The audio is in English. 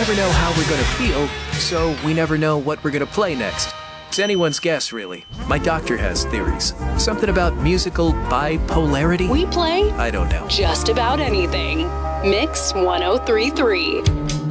never know how we're gonna feel, so we never know what we're gonna play next. It's anyone's guess, really. My doctor has theories. Something about musical bipolarity? We play I don't know. just about anything. Mix 1033.